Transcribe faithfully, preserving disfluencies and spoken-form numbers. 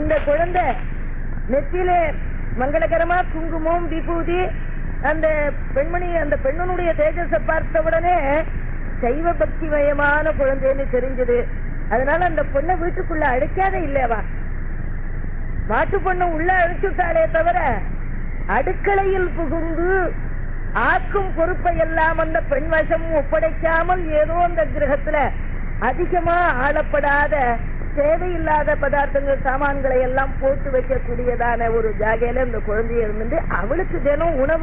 அந்த குழந்தை நெத்தியிலே மங்களகரமா குங்குமம் விபூதி, அந்த பெண்மணி அந்த பெண்ணனுடைய தேஜஸை பார்த்தவுடனே சைவ பக்திமயமான குழந்தைன்னு தெரிஞ்சது. அதனால அந்த பொண்ணை வீட்டுக்குள்ள அழைக்காத இல்லவா, மாட்டு பொண்ணு உள்ள அழைச்சுட்டாலே தவிர அடுக்களையில் புகுந்து ஆக்கும் பொறுப்பை எல்லாம் அந்த பெண் வசம் ஒப்படைக்காமல் ஏதோ அந்த கிரகத்துல அதிகமா ஆளப்படாத தேவையில்லாத பதார்த்தங்கள் சாமான்களை எல்லாம் போட்டு வைக்கக்கூடியதான ஒரு ஜாகையில இந்த குழந்தைய இருந்து அவளுக்கு தினம் உணவு